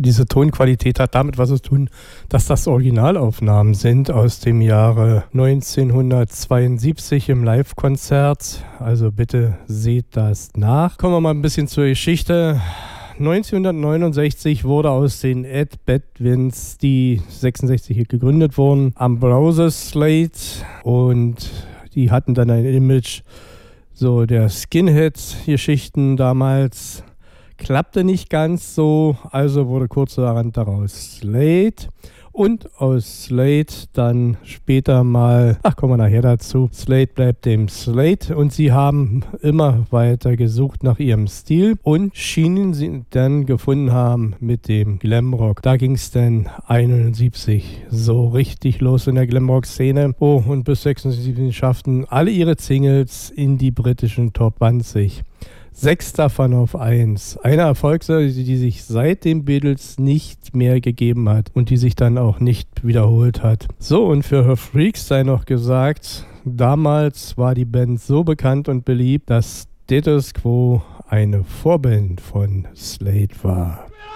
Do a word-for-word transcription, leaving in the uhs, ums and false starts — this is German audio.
Diese Tonqualität hat damit was zu tun, dass das Originalaufnahmen sind aus dem Jahre neunzehnhundertzweiundsiebzig im Live-Konzert. Also bitte seht das nach. Kommen wir mal ein bisschen zur Geschichte. neunzehnhundertneunundsechzig wurde aus den Ed Bedwins, die sechsundsechzig gegründet wurden, Ambrose Slade, und die hatten dann ein Image so der Skinhead-Geschichten damals. Klappte nicht ganz so, also wurde kurzerhand daraus Slade. Und aus Slade dann später mal, ach, kommen wir nachher dazu, Slade bleibt dem Slade, und sie haben immer weiter gesucht nach ihrem Stil und schienen sie dann gefunden haben mit dem Glamrock. Da ging es dann einundsiebzig so richtig los in der Glamrock-Szene. Oh, und bis sechsundsiebzig schafften alle ihre Singles in die britischen Top zwanzig. Sechs davon auf eins. Eine Erfolgsserie, die sich seit den Beatles nicht mehr gegeben hat und die sich dann auch nicht wiederholt hat. So, und für Her Freaks sei noch gesagt, damals war die Band so bekannt und beliebt, dass Status Quo eine Vorband von Slade war.